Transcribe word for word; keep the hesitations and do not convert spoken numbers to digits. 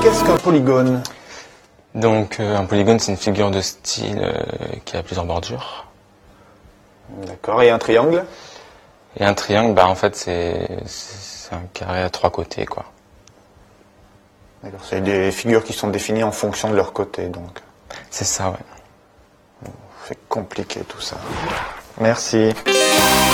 Qu'est-ce qu'un polygone? Donc euh, un polygone, c'est une figure de style euh, qui a plusieurs bordures. D'accord, et un triangle? Et un triangle, bah en fait c'est c'est un carré à trois côtés, quoi. D'accord, c'est des figures qui sont définies en fonction de leur côté, donc. C'est ça, ouais. C'est compliqué tout ça. Merci.